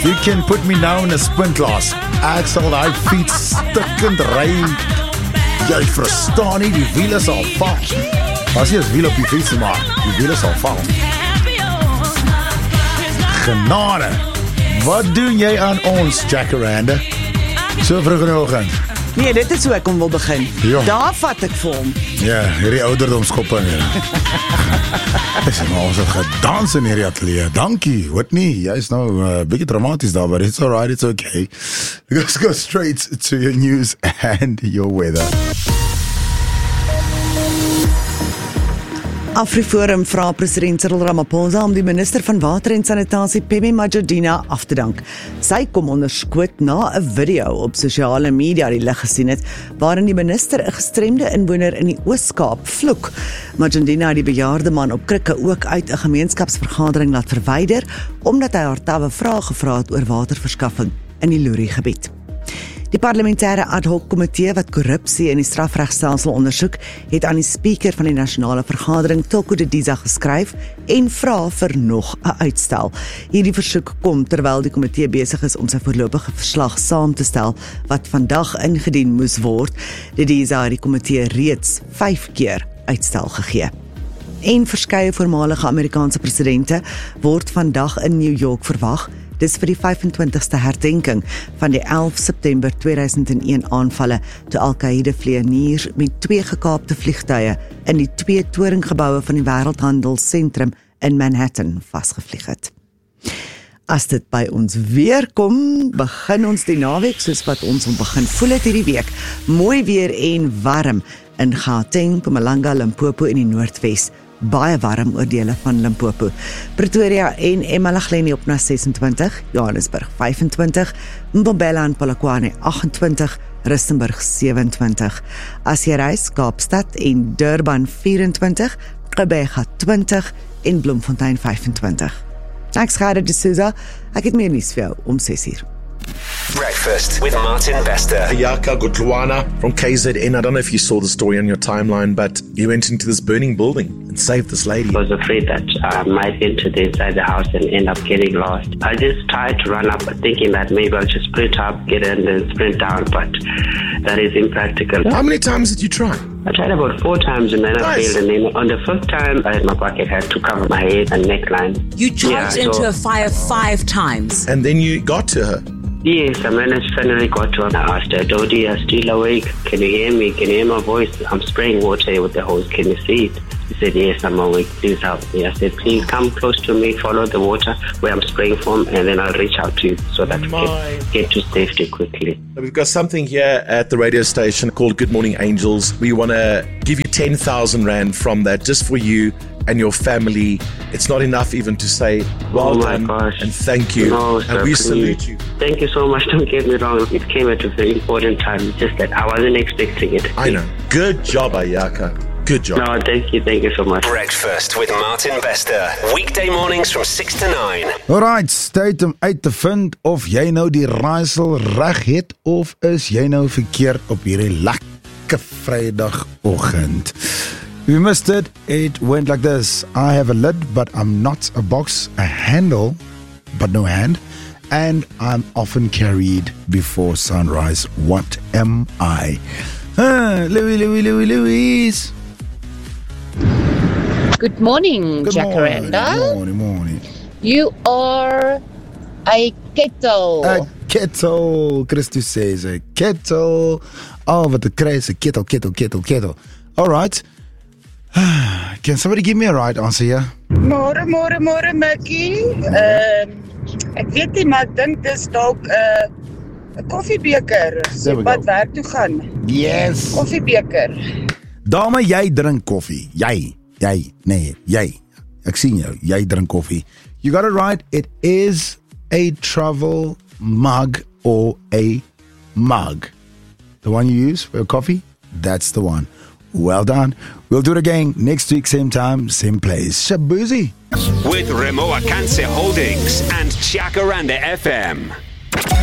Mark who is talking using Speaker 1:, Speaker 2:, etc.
Speaker 1: You can put me now in 'n sprintklas. Ek sal daai fiets stikkend ry. Jy verstaan nie, die wiele sal val. As jy 'n wiel op die fiets maak, die wiele sal val. Genade. Wat doen jy aan ons, Jacaranda? So vroeg in die oggend.
Speaker 2: Nee, dit is hoe ek hom wil begin.
Speaker 1: Ja.
Speaker 2: Daar vat ek vir hom.
Speaker 1: Ja, hierdie ouderdomskoppe. Ons het gedans in hierdie ateljee. Dankie, Whitney. Jy's nou 'n bietjie dramaties daar, but it's alright, it's okay. Let's go straight to your news and your weather.
Speaker 2: AfriForum vra president Cyril Ramaphosa om die minister van Water en Sanitasie Pheme Majordina af te dank. Sy kom onder skoot na 'n video op sosiale media die lig gesien het, waarin die minister 'n gestremde inwoner in die Oos-Kaap vloek. Majordina het die bejaarde man op krikke ook uit 'n gemeenskapsvergadering laat verwyder, omdat hy haar tawwe vrae gevra het oor waterverskaffing in die Loerie gebied. Die parlementêre ad hoc komitee wat korrupsie in die strafregstelsel ondersoek, het aan die speaker van die nasionale vergadering, Toko Didiza, geskryf en vra vir nog 'n uitstel. Hierdie versoek kom terwyl die komitee besig is om sy voorlopige verslag saam te stel, wat vandag ingedien moes word. Didiza het die komitee reeds 5 keer uitstel gegee. En verskeie voormalige Amerikaanse presidente word vandag in New York verwag. Dis vir die 25ste herdenking van die 11 September 2001 aanvalle toe Al-Qaeda vlieëniers met 2 gekaapte vliegtuie in die 2 toringgebouwe van die Wêreldhandelsentrum in Manhattan vasgevlieg het. As dit by ons weer kom, begin ons die naweek soos wat ons hom begin voel het hierdie week. Mooi weer en warm in Gauteng, Mpumalanga, Limpopo en die Noordwes. Baie warm oor dele van Limpopo. Pretoria en eMalahleni op na 26, Johannesburg 25, Mbombela en Polokwane 28, Rustenburg 27. As jy reis, Kaapstad en Durban 24, Gqeberha 20 en Bloemfontein 25. Ek's Gerda de Souza, ek het meer nuus vir jou om 6uur.
Speaker 3: Breakfast with Martin Bester.
Speaker 4: Ayaka Gotluana from KZN. I don't know if you saw the story on your timeline, but he went into this burning building and saved this lady.
Speaker 5: I was afraid that I might enter inside the house and end up getting lost. I just tried to run up thinking that maybe I'll just sprint up, get in and sprint down, but that is impractical.
Speaker 4: How many times did you try?
Speaker 5: I tried about 4 times and then I failed, and then on the 5th time I had my bucket hat to cover my head and neckline.
Speaker 6: You jumped into a fire 5 times.
Speaker 4: And then you got to her.
Speaker 5: Yes, I managed finally got to her. I asked her, Dodi, are you still awake? Can you hear me? Can you hear my voice? I'm spraying water with the hose. Can you see it? She said, yes, I'm awake. Please help me. I said, please come close to me, follow the water where I'm spraying from, and then I'll reach out to you so that we can get to safety quickly.
Speaker 4: We've got something here at the radio station called Good Morning Angels. We want to give you 10,000 Rand from that just for you and your family. It's not enough even to say well done and thank you.
Speaker 5: No, sir,
Speaker 4: and we
Speaker 5: please.
Speaker 4: salute you.
Speaker 5: Thank you so much. Don't get me wrong. It came at a very important time. It's just that I wasn't expecting it.
Speaker 4: I know. Good job, Ayaka. Good job.
Speaker 5: No, thank you so much.
Speaker 3: Breakfast with Martin Bester. Weekday mornings from 6 to 9.
Speaker 1: Alright, tyd om uit te vind of jy nou die raaisel reg het of is jy nou verkeerd op hierdie lekker Vrydagoggend. We missed it. It went like this. I have a lid, but I'm not a box. A handle, but no hand. And I'm often carried before sunrise. What am I? Louise.
Speaker 7: Good morning, Jacaranda.
Speaker 1: Morning.
Speaker 7: You are a kettle.
Speaker 1: A kettle. Christus says a kettle. Oh, wat 'n kry is 'n kettle. All right. Can somebody give me a right answer here?
Speaker 8: Môre Mikkie. Ek weet nie, maar ek dink dis dalk 'n koffiebeker wat werk toe gaan.
Speaker 1: Yes.
Speaker 8: Koffiebeker.
Speaker 1: Dame, jy drink koffie. Jy. Ek sien jou. Jy drink koffie. You got it right. It is a travel mug or a mug. The one you use for your coffee? That's the one. Well done. We'll do it again next week, same time, same place. Shabuzi.
Speaker 3: With Remo Akanse Holdings and Jacaranda FM.